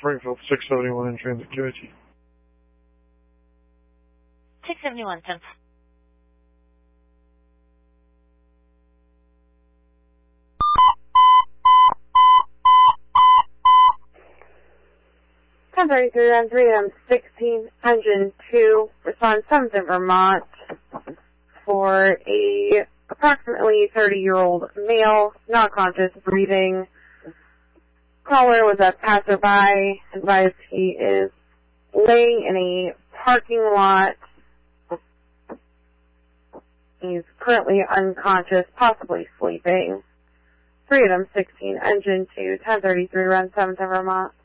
Springfield, 671 in transit QIT. 671, 10. Ten 33 on 3M16 engine 2, respond 7th Vermont for a approximately 30-year-old male, not conscious, breathing. Caller was a passerby, advised he is laying in a parking lot. He's currently unconscious, possibly sleeping. 3 of them 16, engine 2, 1033, run 7th Vermont.